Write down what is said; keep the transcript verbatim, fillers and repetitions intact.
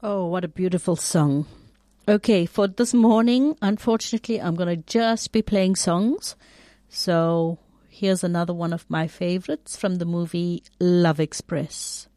Oh, what a beautiful song. Okay, for this morning, unfortunately, I'm going to just be playing songs. So here's another one of my favorites from the movie Love Express.